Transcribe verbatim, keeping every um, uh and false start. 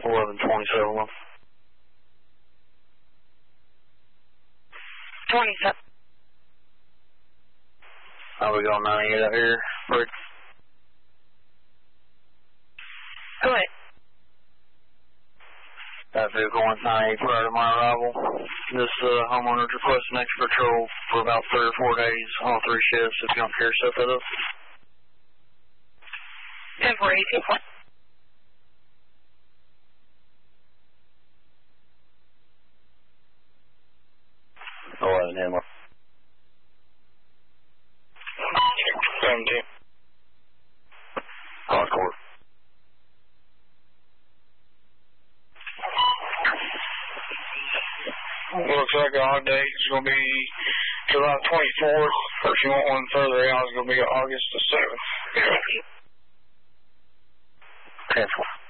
eleven twenty-seven. twenty-seven. How we going ninety-eight out here? Break. Go ahead. That vehicle one ninety-eight prior to my arrival. This uh, homeowner's requesting extra patrol for about three or four days, all three shifts, if you don't care to set that up. ten four eighteen. eleven Hammer. seventeen. Concord. Looks like our date is going to be July twenty-fourth. Or if you want one further out, it's going to be August the seventh. ten four.